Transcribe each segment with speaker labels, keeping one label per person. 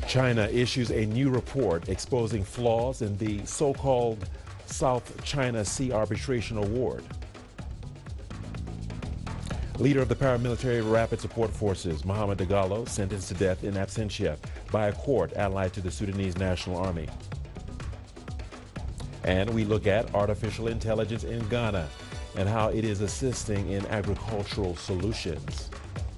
Speaker 1: China issues a new report exposing flaws in the so-called South China Sea Arbitration Award. Leader of the paramilitary Rapid Support Forces, Mohammed Dagalo, sentenced to death in absentia by a court allied to the Sudanese National Army. And we look at artificial intelligence in Ghana and how it is assisting in agricultural solutions.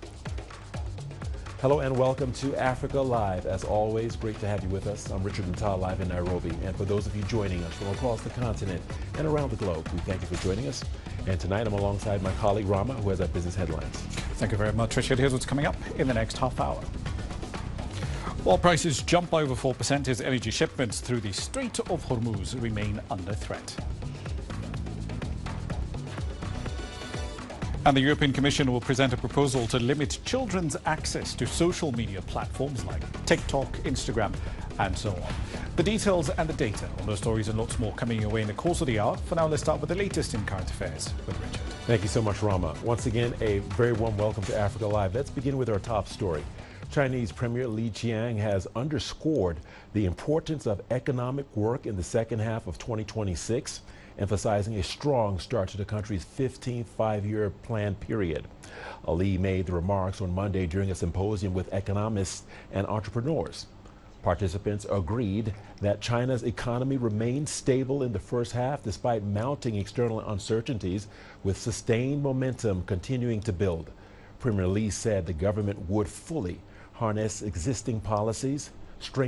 Speaker 1: Hello and welcome to Africa Live. As always, great to have you with us. I'm Richard Natal, live in Nairobi. And for those of you joining us from across the continent and around the globe, we thank you for joining us. And tonight I'm alongside my colleague Rama, who has our business headlines.
Speaker 2: Thank you very much, Richard. Here's what's coming up in the next half hour. Oil prices jump by over 4% as energy shipments through the Strait of Hormuz remain under threat. And the European Commission will present a proposal to limit children's access to social media platforms like TikTok, Instagram, and so on. The details and the data on those stories and lots more coming your way in the course of the hour. For now, let's start with the latest in current affairs with Richard.
Speaker 1: Thank you so much, Rama. Once again, a very warm welcome to Africa Live. Let's begin with our top story. Chinese Premier Li Qiang has underscored the importance of economic work in the second half of 2026, emphasizing a strong start to the country's 15th five-year plan period. Li made the remarks on Monday during a symposium with economists and entrepreneurs. Participants agreed that China's economy remained stable in the first half despite mounting external uncertainties, with sustained momentum continuing to build. Premier Li said the government would fully harness existing policies, strengthen